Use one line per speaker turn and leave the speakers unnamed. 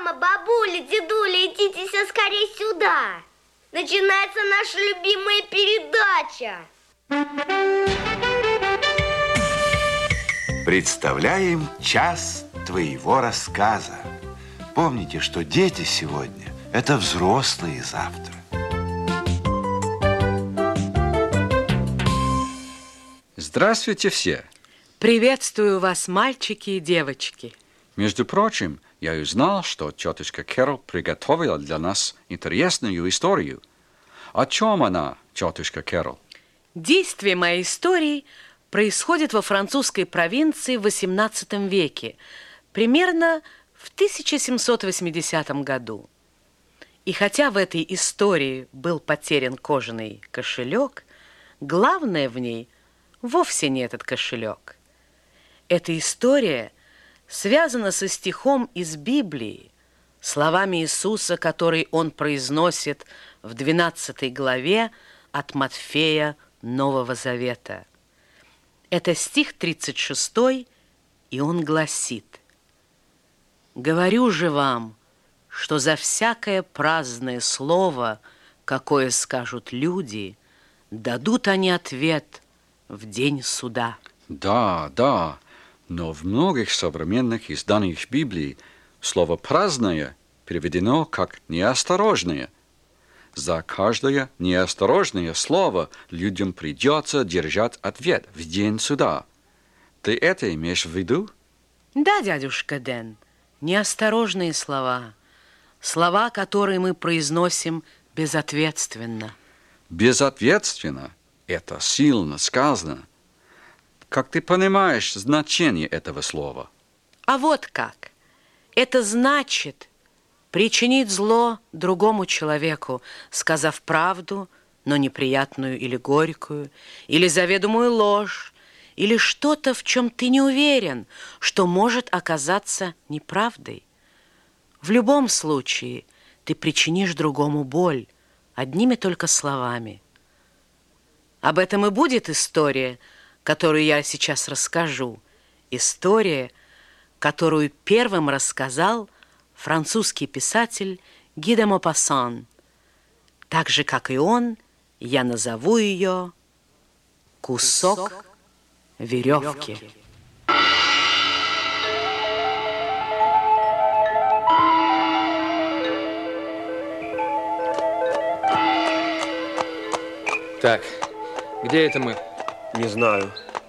Мама, бабуля, дедуля, идите все скорее сюда. Начинается наша любимая передача.
Представляем час твоего рассказа. Помните, что дети сегодня – это взрослые завтра.
Здравствуйте все!
Приветствую вас, мальчики и девочки.
Между прочим, я узнал, что тетушка Кэрол приготовила для нас интересную историю. О чем она, тетушка Кэрол?
Действие моей истории происходит во французской провинции в XVIII веке, примерно в 1780 году. И хотя в этой истории был потерян кожаный кошелек, главное в ней вовсе не этот кошелек. Эта история связана со стихом из Библии, словами Иисуса, который он произносит в 12 главе от Матфея Нового Завета. Это стих 36, и он гласит: «Говорю же вам, что за всякое праздное слово, какое скажут люди, дадут они ответ в день суда».
Да, но в многих современных изданиях Библии слово «праздное» переведено как «неосторожное». За каждое неосторожное слово людям придется держать ответ в день суда. Ты это имеешь в виду?
Да, дядюшка Дэн, неосторожные слова. Слова, которые мы произносим безответственно.
Безответственно? Это сильно сказано. Как ты понимаешь значение этого слова?
А вот как. Это значит причинить зло другому человеку, сказав правду, но неприятную или горькую, или заведомую ложь, или что-то, в чем ты не уверен, что может оказаться неправдой. В любом случае ты причинишь другому боль одними только словами. Об этом и будет история, которую я сейчас расскажу. История, которую первым рассказал французский писатель Ги де Мопассан. Так же, как и он, я назову ее «Кусок веревки».
Так, где это мы?
Не знаю.